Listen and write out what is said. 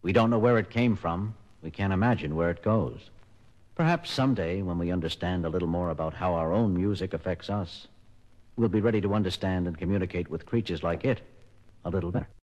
We don't know where it came from. We can't imagine where it goes. Perhaps someday, when we understand a little more about how our own music affects us, we'll be ready to understand and communicate with creatures like it a little better.